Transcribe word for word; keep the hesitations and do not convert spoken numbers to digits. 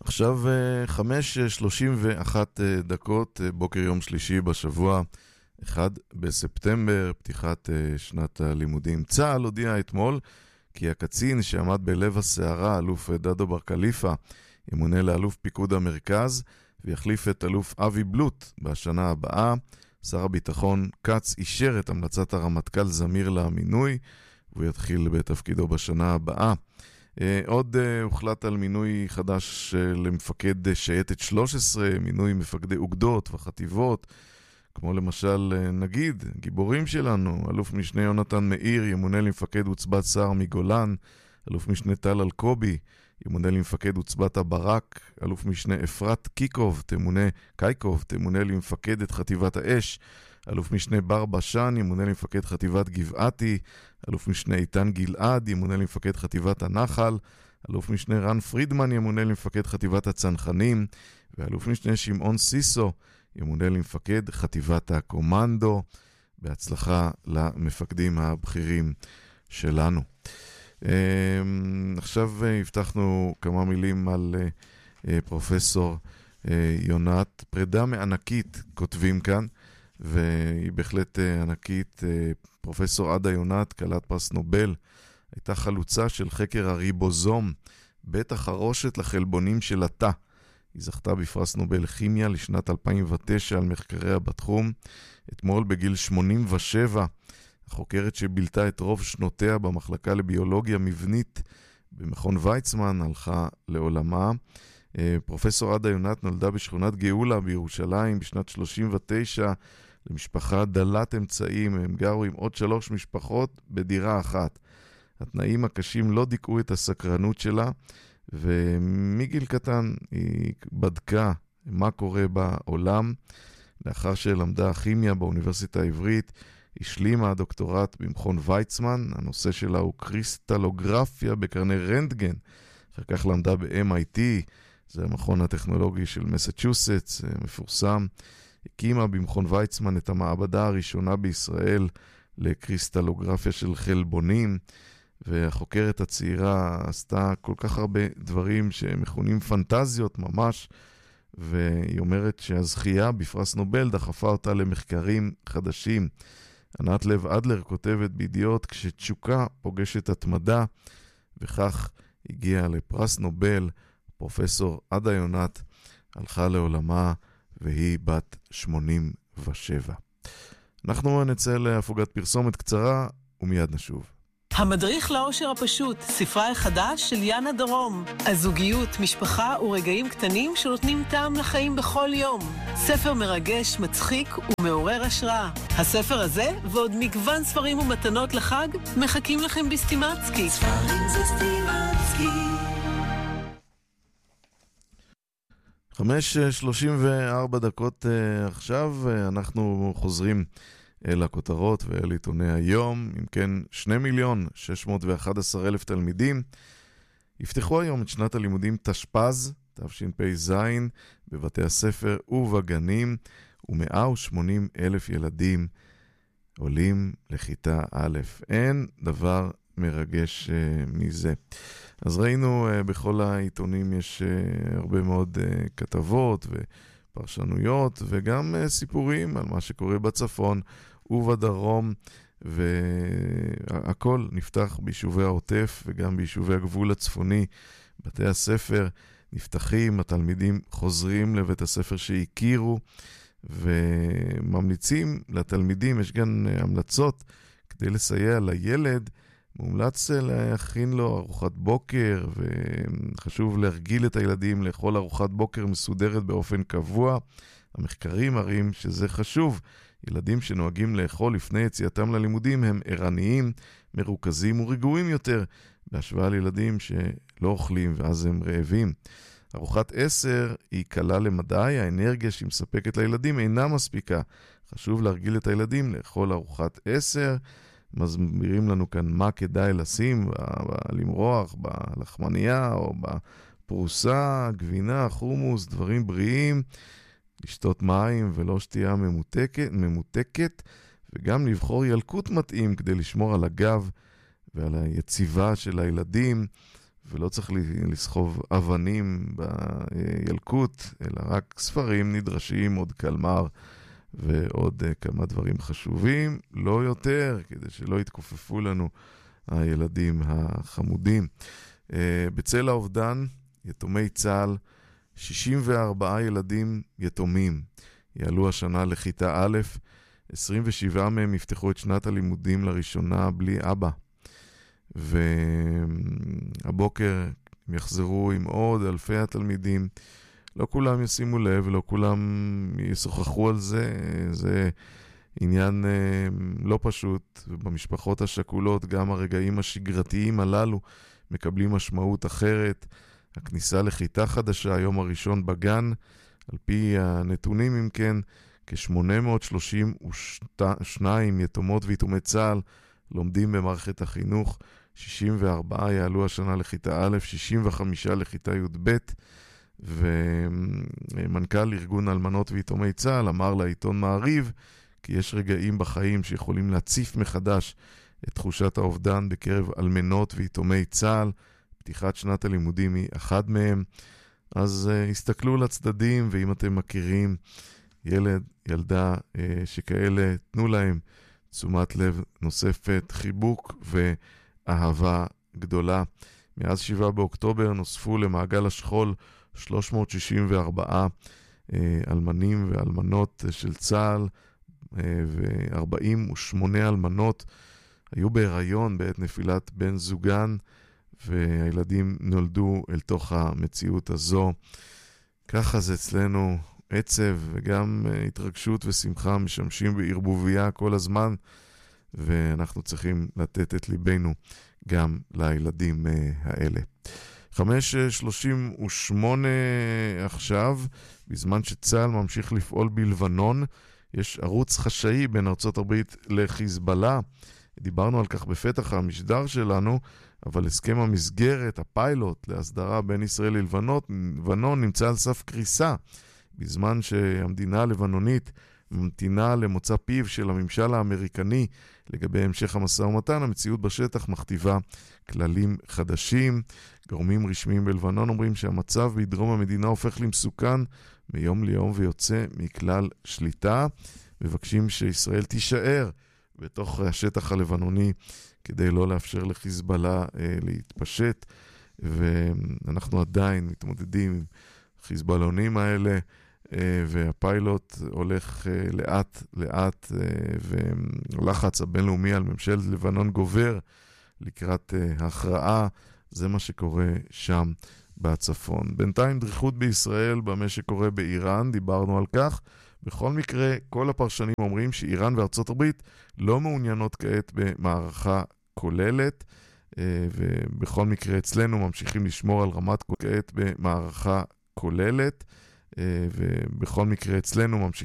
עכשיו חמש שלושים ואחת דקות, בוקר יום שלישי בשבוע, אחד בספטמבר, פתיחת שנת הלימודים. צה"ל הודיע אתמול כי הקצין שעמד בלב הסערה, אלוף דדו בר קליפה, ימונה לאלוף פיקוד המרכז ויחליף את אלוף אבי בלוט בשנה הבאה. שר הביטחון קץ אישר את המלצת הרמטכ"ל זמיר למינוי, והוא יתחיל בתפקידו בשנה הבאה. עוד הוחלט על מינוי חדש למפקד שייטת שלוש עשרה, מינוי מפקדי אוגדות וחטיבות, כמו למשל נגיד גיבורים שלנו, אלוף משנה יונתן מאיר ימונה למפקד עוצבת שר מגולן, אלוף משנה טל אלקובי ימונה למפקד עוצבת הברק, אלוף משנה אפרת קיקוב תמונה קייקוב תמונה למפקד את חטיבת האש, אלוף משנה בר בשן ימונה למפקד חטיבת גבעתי, אלוף משנה איתן גלעד ימונה למפקד חטיבת הנחל, אלוף משנה רן פרידמן ימונה למפקד חטיבת הצנחנים, ואלוף משנה שמעון סיסו ימונה למפקד חטיבת הקומנדו. בהצלחה למפקדים הבכירים שלנו. עכשיו הבטחנו כמה מילים על פרופסור יונת, פרידה מענקית כותבים כאן, והיא בהחלט ענקית. פרופסור עדה יונת, כלת פרס נובל, הייתה חלוצה של חקר הריבוזום, בית החרושת לחלבונים של התא. היא זכתה בפרס נובל כימיה לשנת אלפיים ותשע על מחקריה בתחום. אתמול בגיל שמונים ושבע, החוקרת שבילתה את רוב שנותיה במחלקה לביולוגיה מבנית במכון ויצמן הלכה לעולמה. פרופסור עדה יונת נולדה בשכונת גאולה בירושלים בשנת שלושים ותשע למשפחה דלת אמצעים. הם גרו עם עוד שלוש משפחות בדירה אחת. התנאים הקשים לא דיכאו את הסקרנות שלה, ומגיל קטן היא בדקה מה קורה בעולם. לאחר שלמדה כימיה באוניברסיטה העברית, השלימה הדוקטורט במכון ויצמן. הנושא שלה הוא קריסטלוגרפיה בקרני רנטגן. אחר כך למדה ב-אם איי טי, זה המכון הטכנולוגי של מסצ'וסטס, מפורסם. הקימה במכון ויצמן את המעבדה הראשונה בישראל לקריסטלוגרפיה של חלבונים, והחוקרת הצעירה עשתה כל כך הרבה דברים שמכונים פנטזיות ממש, והיא אומרת שהזכייה בפרס נובל דחפה אותה למחקרים חדשים. ענת לב אדלר כותבת בידיעות, כשתשוקה פוגשת התמדה, וכך הגיעה לפרס נובל. פרופסור עדה יונת הלכה לעולמה והיא בת שמונים ושבע. אנחנו נצא להפוגת פרסומת קצרה ומיד נשוב. המדריך לאושר הפשוט, ספרה החדש של יאנה דרום. הזוגיות, משפחה ורגעים קטנים שנותנים טעם לחיים בכל יום. ספר מרגש, מצחיק ומעורר השראה. הספר הזה ועוד מגוון ספרים ומתנות לחג מחכים לכם בסטימצקי. ספרים זה סטימצקי. חמש שלושים וארבע דקות עכשיו, אנחנו חוזרים אל הכותרות ואל עיתוני היום. אם כן, שני מיליון שש מאות ואחת עשרה אלף תלמידים יפתחו היום את שנת הלימודים תשפ"ז, תשפ"ז, בבתי הספר ובגנים, ו-מאה ושמונים אלף ילדים עולים לכיתה א'. אין דבר מרגש uh, מזה. אז ראינו uh, בכל העיתונים יש uh, הרבה מאוד uh, כתבות ופרשנויות וגם uh, סיפורים על מה שקורה בצפון ובדרום, והכל נפתח ביישובי העוטף וגם ביישובי הגבול הצפוני. בתי הספר נפתחים, התלמידים חוזרים לבית הספר שהכירו, וממליצים לתלמידים, יש גם המלצות כדי לסייע לילד, מומלץ להכין לו ארוחת בוקר, וחשוב להרגיל את הילדים לאכול ארוחת בוקר מסודרת באופן קבוע. המחקרים מראים שזה חשוב. ילדים שנוהגים לאכול לפני יציאתם ללימודים הם ערניים, מרוכזים ורגועים יותר, בהשוואה לילדים שלא אוכלים ואז הם רעבים. ארוחת עשר היא קלה למדי, האנרגיה שהיא מספקת לילדים אינה מספיקה. חשוב להרגיל את הילדים לאכול ארוחת עשר. מסבירים לנו כאן מה כדאי לשים, למרוח, בלחמניה או בפרוסה, גבינה, חומוס, דברים בריאים, לשתות מים ולא שתייה ממותקת, ממותקת, וגם לבחור ילקוט מתאים כדי לשמור על הגב ועל היציבה של הילדים, ולא צריך לסחוב אבנים בילקוט, אלא רק ספרים נדרשים, עוד קלמר ועוד כמה דברים חשובים, לא יותר, כדי שלא יתכופפו לנו הילדים החמודים. בצל האובדן, יתומי צה"ל, שישים וארבעה ילדים יתומים יעלו השנה לכיתה א', עשרים ושבעה מהם יפתחו את שנת הלימודים לראשונה בלי אבא. והבוקר הם יחזרו עם עוד אלפי התלמידים. לא כולם ישימו לב, לא כולם ישוחחו על זה. זה עניין לא פשוט. ובמשפחות השכולות גם הרגעים השגרתיים הללו מקבלים משמעות אחרת. הכניסה לכיתה חדשה, היום הראשון בגן, על פי הנתונים אם כן, כ-שמונה מאות שלושים ושתיים יתומות ויתומי צה"ל לומדים במערכת החינוך, שישים וארבעה יעלו השנה לכיתה א', שישים וחמישה לכיתה י' ב', ומנכ"ל ארגון אלמנות ויתומי צה"ל אמר לעיתון מעריב, כי יש רגעים בחיים שיכולים להציף מחדש את תחושת האובדן בקרב אלמנות ויתומי צה"ל, פתיחת שנת הלימודים היא אחד מהם, אז uh, הסתכלו לצדדים, ואם אתם מכירים ילד, ילדה uh, שכאלה, תנו להם תשומת לב נוספת, חיבוק ואהבה גדולה. מאז שבעה באוקטובר נוספו למעגל השכול שלוש מאות שישים וארבעה uh, אלמנים ואלמנות של צה"ל, uh, ו-ארבעים ושמונה אלמנות היו בהיריון בעת נפילת בן זוגן, והילדים נולדו אל תוך המציאות הזו. ככה זה אצלנו, עצב וגם התרגשות ושמחה משמשים בערבוביה כל הזמן, ואנחנו צריכים לתת את ליבנו גם לילדים האלה. חמש שלושים ושמונה עכשיו, בזמן שצה"ל ממשיך לפעול בלבנון, יש ערוץ חשאי בין ארצות הברית לחיזבאללה. דיברנו על כך בפתח המשדר שלנו, אבל הסכם המסגרת, הפיילוט להסדרה בין ישראל ללבנון נמצא על סף קריסה, בזמן שהמדינה הלבנונית ממתינה למוצא פיו של הממשל האמריקני לגבי המשך המשא ומתן. המציאות בשטח מכתיבה כללים חדשים. גורמים רשמיים בלבנון אומרים שהמצב בדרום המדינה הופך למסוכן מיום ליום ויוצא מכלל שליטה. מבקשים שישראל תישאר בתוך השטח הלבנוני כדי לא לאפשר לחיזבאללה אה, להתפשט, ואנחנו עדיין מתמודדים עם חיזבאללונים האלה, אה, והפיילוט הולך אה, לאט לאט, אה, והלחץ הבינלאומי על ממשלת לבנון גובר לקראת אה, הכרעה. זה מה שקורה שם בצפון. בינתיים דריכות בישראל במה שקורה באיראן, דיברנו על כך. בכל מקרה, כל הפרשנים אומרים שאיראן וארצות הברית לא מעוניינות כעת במערכה כוללת, ובכל מקרה אצלנו ממשיכים לשמור על רמת כעת במערכה כוללת, ובכל מקרה אצלנו ממשיכים